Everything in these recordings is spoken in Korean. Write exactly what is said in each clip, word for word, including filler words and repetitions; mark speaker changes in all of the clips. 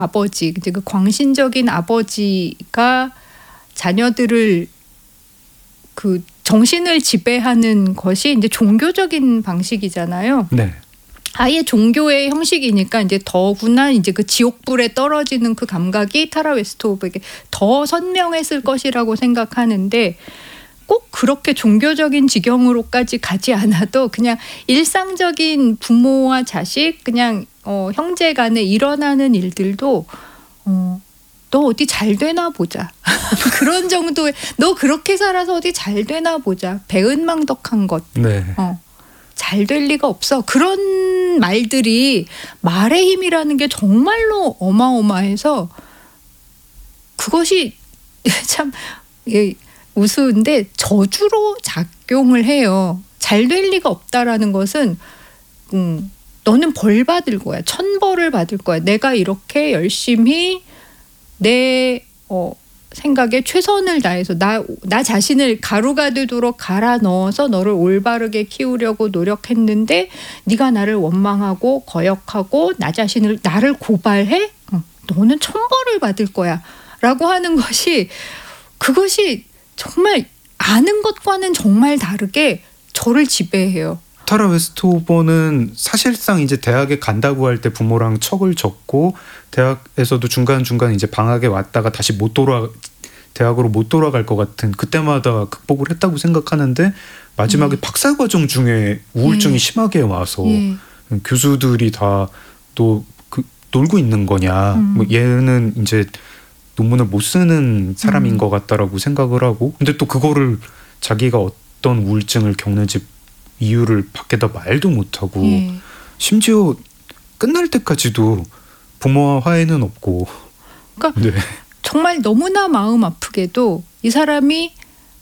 Speaker 1: 아버지, 이제 그 광신적인 아버지가 자녀들을 그 정신을 지배하는 것이 이제 종교적인 방식이잖아요.
Speaker 2: 네.
Speaker 1: 아예 종교의 형식이니까 이제 더구나 이제 그 지옥불에 떨어지는 그 감각이 타라 웨스트우드에게 더 선명했을 것이라고 생각하는데, 꼭 그렇게 종교적인 지경으로까지 가지 않아도 그냥 일상적인 부모와 자식, 그냥 어, 형제 간에 일어나는 일들도 어, 너 어디 잘 되나 보자. 그런 정도의, 너 그렇게 살아서 어디 잘 되나 보자. 배은망덕한 것.
Speaker 2: 네.
Speaker 1: 어, 잘 될 리가 없어. 그런 말들이 말의 힘이라는 게 정말로 어마어마해서 그것이 참 예, 우스운데 저주로 작용을 해요. 잘 될 리가 없다라는 것은 음, 너는 벌 받을 거야. 천벌을 받을 거야. 내가 이렇게 열심히 내 어, 생각에 최선을 다해서 나, 나 자신을 가루가 되도록 갈아 넣어서 너를 올바르게 키우려고 노력했는데 네가 나를 원망하고 거역하고 나 자신을 나를 고발해? 어, 너는 천벌을 받을 거야 라고 하는 것이, 그것이 정말 아는 것과는 정말 다르게 저를 지배해요.
Speaker 2: 타라 웨스트우버는 사실상 이제 대학에 간다고 할 때 부모랑 척을 졌고, 대학에서도 중간중간 이제 방학에 왔다가 다시 못 돌아 대학으로 못 돌아갈 것 같은, 그때마다 극복을 했다고 생각하는데 마지막에
Speaker 1: 예.
Speaker 2: 박사과정 중에 우울증이
Speaker 1: 예.
Speaker 2: 심하게 와서
Speaker 1: 예.
Speaker 2: 교수들이 다 또 그 놀고 있는 거냐,
Speaker 1: 음.
Speaker 2: 뭐 얘는 이제 논문을 못 쓰는 사람인
Speaker 1: 음.
Speaker 2: 것 같다라고 생각을 하고, 근데 또 그거를 자기가 어떤 우울증을 겪는지 이유를 밖에다 말도 못하고,
Speaker 1: 예.
Speaker 2: 심지어 끝날 때까지도 부모와 화해는 없고.
Speaker 1: 그러니까
Speaker 2: 네.
Speaker 1: 정말 너무나 마음 아프게도 이 사람이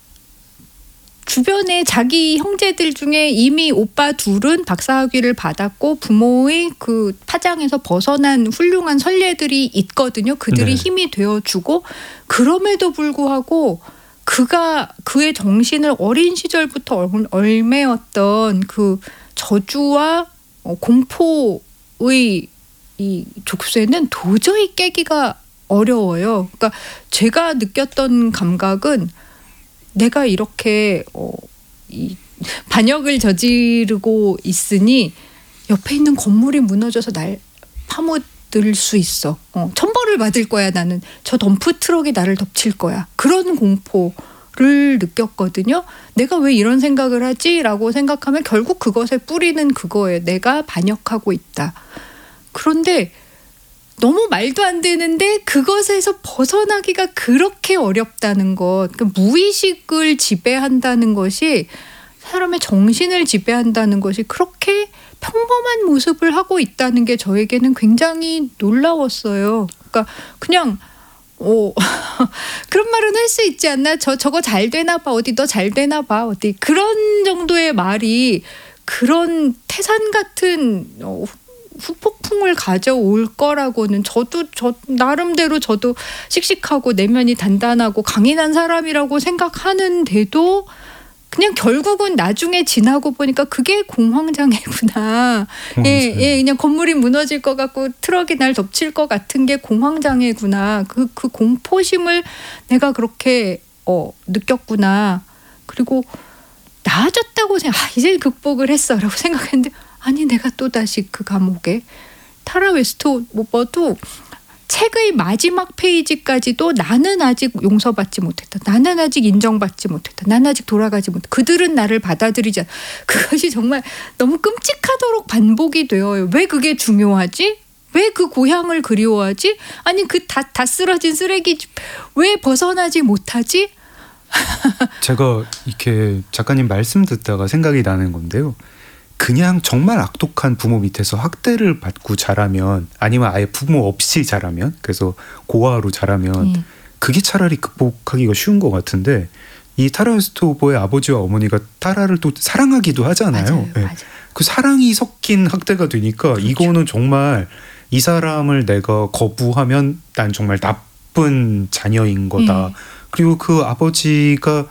Speaker 1: 주변에 자기 형제들 중에 이미 오빠 둘은 박사학위를 받았고 부모의 그 파장에서 벗어난 훌륭한 선례들이 있거든요. 그들이
Speaker 2: 네.
Speaker 1: 힘이 되어주고, 그럼에도 불구하고 그가 그의 정신을 어린 시절부터 얽매었던 그 저주와 공포의 이 족쇄는 도저히 깨기가 어려워요. 그러니까 제가 느꼈던 감각은, 내가 이렇게 어, 이 반역을 저지르고 있으니 옆에 있는 건물이 무너져서 날 파묻을 수 있어. 어, 천벌을 받을 거야 나는. 저 덤프 트럭이 나를 덮칠 거야. 그런 공포를 느꼈거든요. 내가 왜 이런 생각을 하지라고 생각하면 결국 그것의 뿌리는 그거예요. 내가 반역하고 있다. 그런데 너무 말도 안 되는데 그것에서 벗어나기가 그렇게 어렵다는 것, 그러니까 무의식을 지배한다는 것이, 사람의 정신을 지배한다는 것이 그렇게 평범한 모습을 하고 있다는 게 저에게는 굉장히 놀라웠어요. 그러니까 그냥 어, 그런 말은 할 수 있지 않나? 저 저거 잘 되나 봐. 어디 너 잘 되나 봐. 어디 그런 정도의 말이 그런 태산 같은 어, 후폭풍을 가져올 거라고는, 저도 저 나름대로 저도 씩씩하고 내면이 단단하고 강인한 사람이라고 생각하는데도 그냥 결국은 나중에 지나고 보니까 그게 공황장애구나. 예, 예, 그냥 건물이 무너질 것 같고 트럭이 날 덮칠 것 같은 게 공황장애구나. 그, 그 공포심을 내가 그렇게 어, 느꼈구나. 그리고 나아졌다고 생각, 아, 이제 극복을 했어라고 생각했는데, 아니 내가 또다시 그 감옥에. 타라 웨스트우버도 책의 마지막 페이지까지도 나는 아직 용서받지 못했다. 나는 아직 인정받지 못했다. 나는 아직 돌아가지 못했다. 그들은 나를 받아들이지 않았다. 그것이 정말 너무 끔찍하도록 반복이 되어요. 왜 그게 중요하지? 왜 그 고향을 그리워하지? 아니 그 다, 다 쓰러진 쓰레기 왜 벗어나지 못하지?
Speaker 2: 제가 이렇게 작가님 말씀 듣다가 생각이 나는 건데요. 그냥 정말 악독한 부모 밑에서 학대를 받고 자라면, 아니면 아예 부모 없이 자라면, 그래서 고아로 자라면 음. 그게 차라리 극복하기가 쉬운 것 같은데, 이 타라 웨스트우버의 아버지와 어머니가 타라를 또 사랑하기도 하잖아요.
Speaker 1: 맞아요,
Speaker 2: 네.
Speaker 1: 맞아요.
Speaker 2: 그 사랑이 섞인 학대가 되니까 그렇죠. 이거는 정말 이 사람을 내가 거부하면 난 정말 나쁜 자녀인 거다. 음. 그리고 그 아버지가,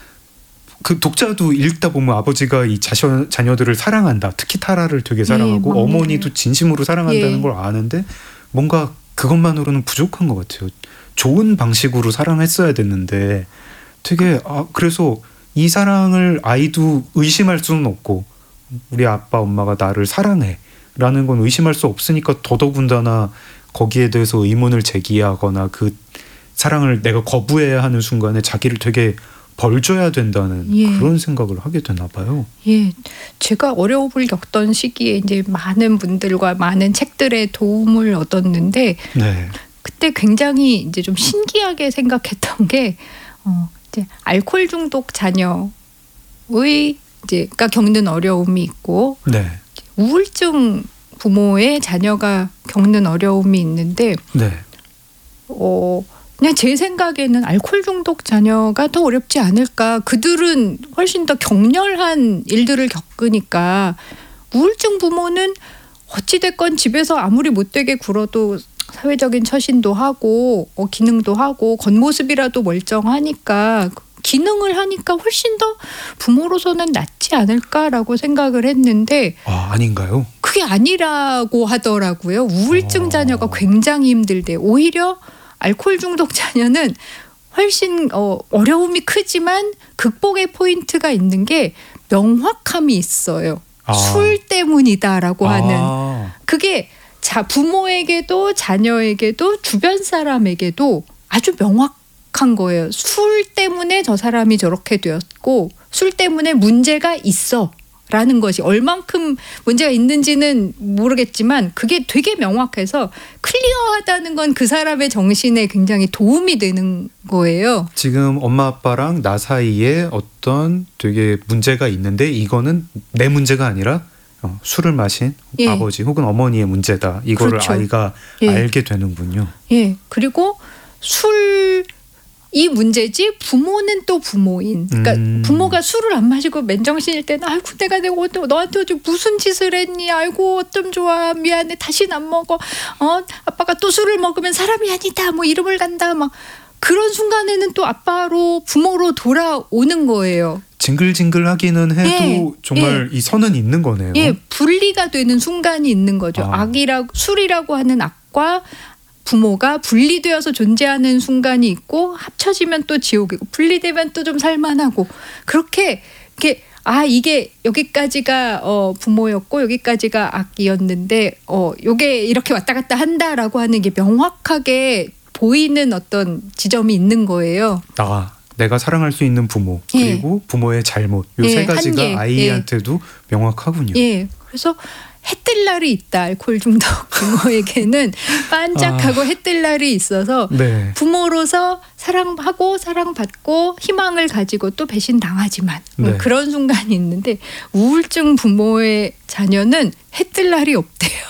Speaker 2: 그 독자도 읽다 보면 아버지가 이 자녀, 자녀들을 사랑한다. 특히 타라를 되게 사랑하고 예, 어머니도 진심으로 사랑한다는 예. 걸 아는데 뭔가 그것만으로는 부족한 것 같아요. 좋은 방식으로 사랑했어야 됐는데 되게 아 그래서 이 사랑을 아이도 의심할 수는 없고 우리 아빠 엄마가 나를 사랑해 라는 건 의심할 수 없으니까 더더군다나 거기에 대해서 의문을 제기하거나 그 사랑을 내가 거부해야 하는 순간에 자기를 되게 벌줘야 된다는 예. 그런 생각을 하게 되나 봐요.
Speaker 1: 예, 제가 어려움을 겪던 시기에 이제 많은 분들과 많은 책들의 도움을 얻었는데 네. 그때 굉장히 이제 좀 신기하게 생각했던 게 어, 이제 알코올 중독 자녀의 이제가 겪는 어려움이 있고 네. 우울증 부모의 자녀가 겪는 어려움이 있는데 네. 어. 그냥 제 생각에는 알코올 중독 자녀가 더 어렵지 않을까. 그들은 훨씬 더 격렬한 일들을 겪으니까 우울증 부모는 어찌됐건 집에서 아무리 못되게 굴어도 사회적인 처신도 하고 어, 기능도 하고 겉모습이라도 멀쩡하니까 기능을 하니까 훨씬 더 부모로서는 낫지 않을까라고 생각을 했는데
Speaker 2: 아, 아닌가요?
Speaker 1: 그게 아니라고 하더라고요. 우울증 어... 자녀가 굉장히 힘들대. 오히려 알코올 중독 자녀는 훨씬 어, 어려움이 크지만 극복의 포인트가 있는 게 명확함이 있어요. 아. 술 때문이다라고 아. 하는 그게 자 부모에게도 자녀에게도 주변 사람에게도 아주 명확한 거예요. 술 때문에 저 사람이 저렇게 되었고 술 때문에 문제가 있어. 라는 것이 얼만큼 문제가 있는지는 모르겠지만 그게 되게 명확해서 클리어하다는 건 그 사람의 정신에 굉장히 도움이 되는 거예요.
Speaker 2: 지금 엄마 아빠랑 나 사이에 어떤 되게 문제가 있는데 이거는 내 문제가 아니라 어, 술을 마신 예. 아버지 혹은 어머니의 문제다. 이거를 그렇죠. 아이가 예. 알게 되는군요.
Speaker 1: 예. 그리고 술 이 문제지 부모는 또 부모인. 그러니까 음. 부모가 술을 안 마시고 맨정신일 때는 아이고 내가 내가 너한테 어제 무슨 짓을 했니? 아이고 어쩜 좋아 미안해 다시는 안 먹어. 어 아빠가 또 술을 먹으면 사람이 아니다. 뭐 이름을 간다. 막 그런 순간에는 또 아빠로 부모로 돌아오는 거예요.
Speaker 2: 징글징글하기는 해도 예. 정말 예. 이 선은 있는 거네요.
Speaker 1: 예, 분리가 되는 순간이 있는 거죠. 아. 악이라고 술이라고 하는 악과 부모가 분리되어서 존재하는 순간이 있고 합쳐지면 또 지옥이고 분리되면 또 좀 살만하고 그렇게 이렇게 아 이게 여기까지가 어 부모였고 여기까지가 악이었는데 어 요게 이렇게 왔다 갔다 한다라고 하는 게 명확하게 보이는 어떤 지점이 있는 거예요.
Speaker 2: 아 내가 사랑할 수 있는 부모 그리고 예. 부모의 잘못 요 세 예, 가지가 한계. 아이한테도 예. 명확하군요.
Speaker 1: 예, 그래서 해뜰 날이 있다. 알코올 중독 부모에게는 반짝하고 아, 해뜰 날이 있어서 네. 부모로서 사랑하고 사랑받고 희망을 가지고 또 배신당하지만 네. 그런 순간이 있는데 우울증 부모의 자녀는 해뜰 날이 없대요.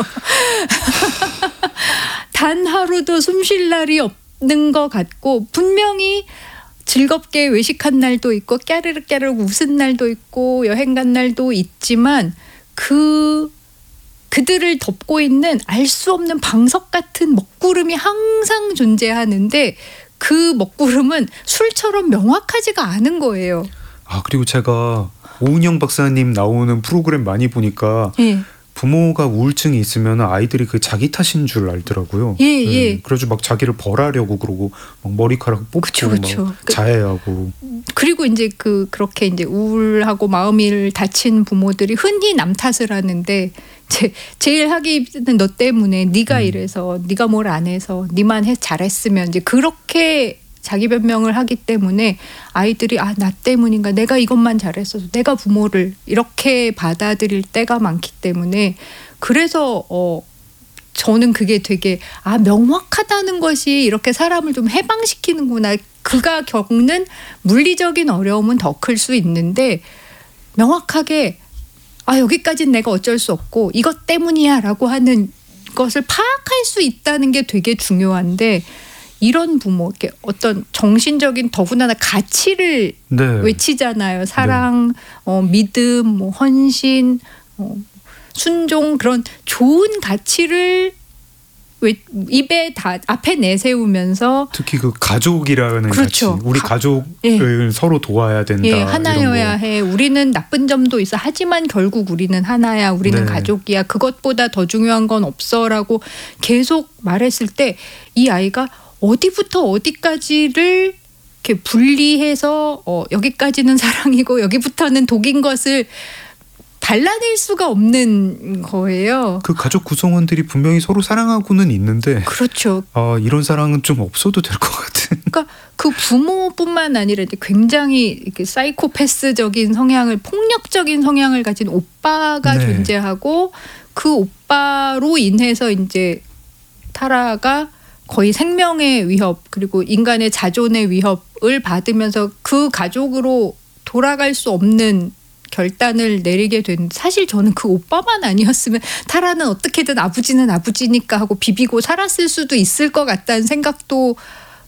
Speaker 1: 단 하루도 숨 쉴 날이 없는 것 같고 분명히 즐겁게 외식한 날도 있고 깨르르 깨르르 웃은 날도 있고 여행 간 날도 있지만 그 그들을 덮고 있는 알 수 없는 방석 같은 먹구름이 항상 존재하는데 그 먹구름은 술처럼 명확하지가 않은 거예요.
Speaker 2: 아 그리고 제가 오은영 박사님 나오는 프로그램 많이 보니까 예. 부모가 우울증이 있으면 아이들이 그 자기 탓인 줄 알더라고요.
Speaker 1: 예, 예.
Speaker 2: 음, 그래서 막 자기를 벌하려고 그러고 막 머리카락 뽑고 그쵸, 그쵸. 막 자해하고.
Speaker 1: 그리고 이제 그 그렇게 이제 우울하고 마음이 다친 부모들이 흔히 남 탓을 하는데 제 제일 하기는 너 때문에 네가 음. 이래서 네가 뭘 안 해서 네만 해 잘했으면 이제 그렇게 자기 변명을 하기 때문에 아이들이 아, 나 때문인가 내가 이것만 잘했어서 내가 부모를 이렇게 받아들일 때가 많기 때문에 그래서 어 저는 그게 되게 아 명확하다는 것이 이렇게 사람을 좀 해방시키는구나. 그가 겪는 물리적인 어려움은 더 클 수 있는데 명확하게 아 여기까지는 내가 어쩔 수 없고 이것 때문이야 라고 하는 것을 파악할 수 있다는 게 되게 중요한데 이런 부모, 이렇게 어떤 정신적인 더군다나 가치를 네. 외치잖아요. 사랑, 네. 어, 믿음, 뭐 헌신, 어, 순종 그런 좋은 가치를 왜 입에 다 앞에 내세우면서
Speaker 2: 특히 그 가족이라는
Speaker 1: 그렇죠.
Speaker 2: 가치, 우리
Speaker 1: 가,
Speaker 2: 가족을
Speaker 1: 예.
Speaker 2: 서로 도와야 된다.
Speaker 1: 예, 하나여야 해. 우리는 나쁜 점도 있어. 하지만 결국 우리는 하나야. 우리는
Speaker 2: 네.
Speaker 1: 가족이야. 그것보다 더 중요한 건 없어라고 계속 말했을 때 이 아이가 어디부터 어디까지를 이렇게 분리해서 어, 여기까지는 사랑이고 여기부터는 독인 것을 발라낼 수가 없는 거예요.
Speaker 2: 그 가족 구성원들이 분명히 서로 사랑하고는 있는데
Speaker 1: 그렇죠.
Speaker 2: 어, 이런 사랑은 좀 없어도 될 것 같은.
Speaker 1: 그러니까 그 부모뿐만 아니라 굉장히 이렇게 사이코패스적인 성향을 폭력적인 성향을 가진 오빠가
Speaker 2: 네.
Speaker 1: 존재하고 그 오빠로 인해서 이제 타라가 거의 생명의 위협 그리고 인간의 자존의 위협을 받으면서 그 가족으로 돌아갈 수 없는 결단을 내리게 된 사실 저는 그 오빠만 아니었으면 타라는 어떻게든 아버지는 아버지니까 하고 비비고 살았을 수도 있을 것 같다는 생각도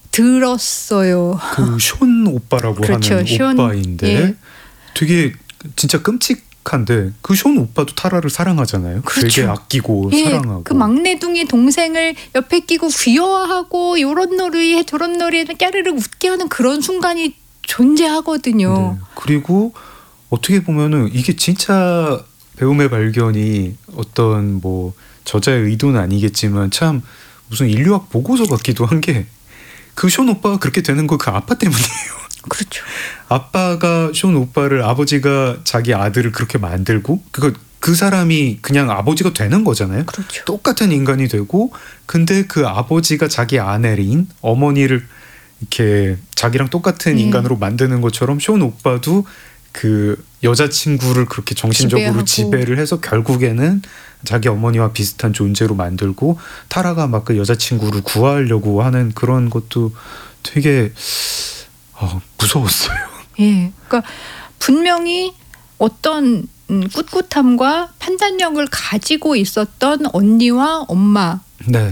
Speaker 1: 들었어요.
Speaker 2: 그 쇼 오빠라고
Speaker 1: 그렇죠.
Speaker 2: 하는
Speaker 1: 쇼,
Speaker 2: 오빠인데
Speaker 1: 예.
Speaker 2: 되게 진짜 끔찍한데 그 쇼 오빠도 타라를 사랑하잖아요.
Speaker 1: 그렇죠.
Speaker 2: 되게 아끼고
Speaker 1: 예,
Speaker 2: 사랑하고.
Speaker 1: 그 막내둥이 동생을 옆에 끼고 귀여워하고 요런 놀이해 저런 놀이해 깨르르 웃게 하는 그런 순간이 존재하거든요.
Speaker 2: 네. 그리고 어떻게 보면은 이게 진짜 배움의 발견이 어떤 뭐 저자의 의도는 아니겠지만 참 무슨 인류학 보고서 같기도 한 게 그 쇼 오빠가 그렇게 되는 거 그 아빠 때문이에요.
Speaker 1: 그렇죠.
Speaker 2: 아빠가 쇼 오빠를 아버지가 자기 아들을 그렇게 만들고 그거 그 사람이 그냥 아버지가 되는 거잖아요.
Speaker 1: 그렇죠.
Speaker 2: 똑같은 인간이 되고 근데 그 아버지가 자기 아내인 어머니를 이렇게 자기랑 똑같은
Speaker 1: 네.
Speaker 2: 인간으로 만드는 것처럼 쇼 오빠도 그 여자친구를 그렇게 정신적으로
Speaker 1: 지배하고.
Speaker 2: 지배를 해서 결국에는 자기 어머니와 비슷한 존재로 만들고 타라가 막 그 여자친구를 구하려고 하는 그런 것도 되게 어, 무서웠어요.
Speaker 1: 예, 그러니까 분명히 어떤 음, 꿋꿋함과 판단력을 가지고 있었던 언니와 엄마가
Speaker 2: 네.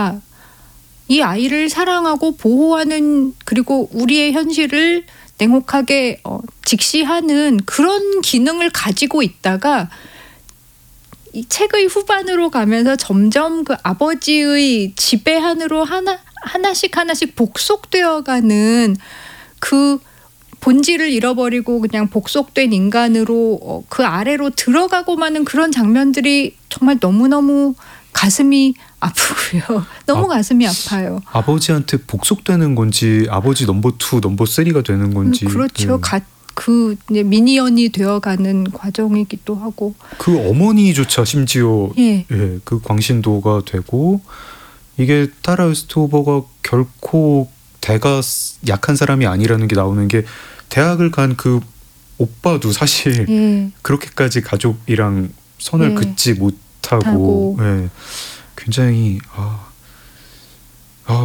Speaker 1: 이 아이를 사랑하고 보호하는 그리고 우리의 현실을 냉혹하게 어, 직시하는 그런 기능을 가지고 있다가 이 책의 후반으로 가면서 점점 그 아버지의 지배한으로 하나 하나씩 하나씩 복속되어가는 그 본질을 잃어버리고 그냥 복속된 인간으로 어, 그 아래로 들어가고 마는 그런 장면들이 정말 너무너무 가슴이 아프고요. 너무
Speaker 2: 아,
Speaker 1: 가슴이 아파요.
Speaker 2: 아버지한테 복속되는 건지 아버지 넘버 투, 넘버 쓰리가 되는 건지.
Speaker 1: 음, 그렇죠.
Speaker 2: 음.
Speaker 1: 가, 그 이제 미니언이 되어가는 과정이기도 하고.
Speaker 2: 그 어머니조차 심지어
Speaker 1: 예.
Speaker 2: 예, 그 광신도가 되고 이게 타라 웨스트오버가 결코 대가 약한 사람이 아니라는 게 나오는 게 대학을 간 그 오빠도 사실
Speaker 1: 예.
Speaker 2: 그렇게까지 가족이랑 선을
Speaker 1: 예.
Speaker 2: 긋지 못하고
Speaker 1: 하고.
Speaker 2: 예, 굉장히 아, 아우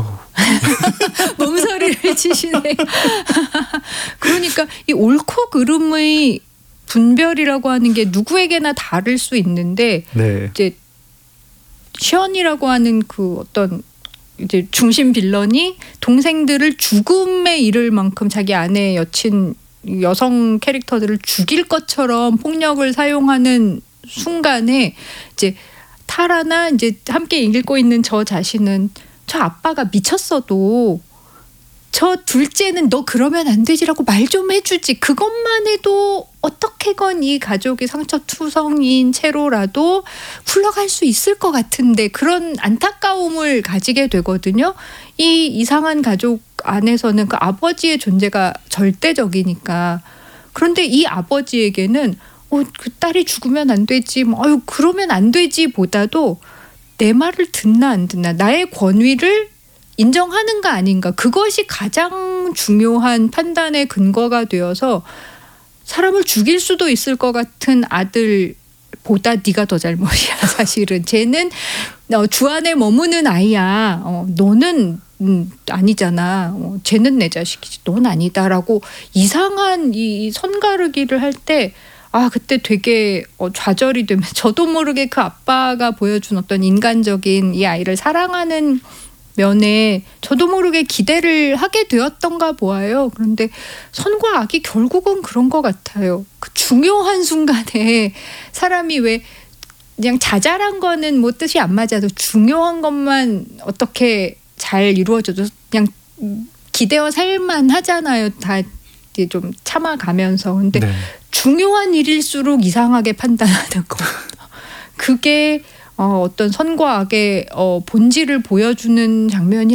Speaker 1: 몸서리를 치시네. 그러니까 이 옳고 그름의 분별이라고 하는 게 누구에게나 다를 수 있는데
Speaker 2: 네.
Speaker 1: 이제 션이라고 하는 그 어떤 이제 중심 빌런이 동생들을 죽음에 이를 만큼 자기 아내 여친 여성 캐릭터들을 죽일 것처럼 폭력을 사용하는 순간에 이제 타라나 이제 함께 읽고 있는 저 자신은 저 아빠가 미쳤어도 저 둘째는 너 그러면 안 되지라고 말 좀 해주지. 그것만 해도 어떻게건 이 가족이 상처투성인 채로라도 굴러갈 수 있을 것 같은데 그런 안타까움을 가지게 되거든요. 이 이상한 가족 안에서는 그 아버지의 존재가 절대적이니까. 그런데 이 아버지에게는 어, 그 딸이 죽으면 안 되지. 뭐, 아유 그러면 안 되지 보다도 내 말을 듣나 안 듣나 나의 권위를 인정하는가 아닌가 그것이 가장 중요한 판단의 근거가 되어서 사람을 죽일 수도 있을 것 같은 아들보다 네가 더 잘못이야 사실은. 쟤는 어, 주 안에 머무는 아이야. 어, 너는 음, 아니잖아. 어, 쟤는 내 자식이지 넌 아니다라고 이상한 이 선가르기를 할 때 아 그때 되게 어, 좌절이 되면 저도 모르게 그 아빠가 보여준 어떤 인간적인 이 아이를 사랑하는 면에 저도 모르게 기대를 하게 되었던가 보아요. 그런데 선과 악이 결국은 그런 것 같아요. 그 중요한 순간에 사람이 왜 그냥 자잘한 거는 뭐 뜻이 안 맞아도 중요한 것만 어떻게 잘 이루어져도 그냥 기대어 살만 하잖아요. 다 이제 좀 참아가면서. 근데 네. 중요한 일일수록 이상하게 판단하는 거. 그게 어, 어떤 선과 악의 어, 본질을 보여주는 장면이